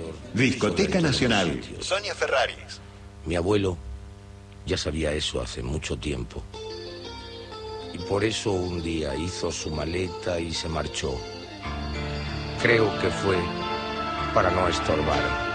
Discoteca Nacional. Sonia Ferraris. Mi abuelo ya sabía eso hace mucho tiempo. Y por eso un día hizo su maleta y se marchó. Creo que fue para no estorbar.